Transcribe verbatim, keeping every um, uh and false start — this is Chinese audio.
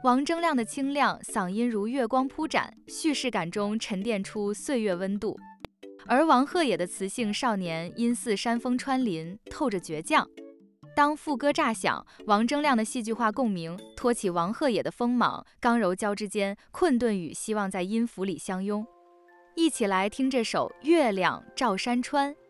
王铮亮的清亮嗓音如月光铺展，叙事感中沉淀出岁月温度。而王鹤野的磁性少年因似山峰穿林，透着倔强。当副歌炸响，王铮亮的戏剧化共鸣托起王鹤野的锋芒，刚柔交织间，困顿与希望在音符里相拥。一起来听这首《月亮照山川》。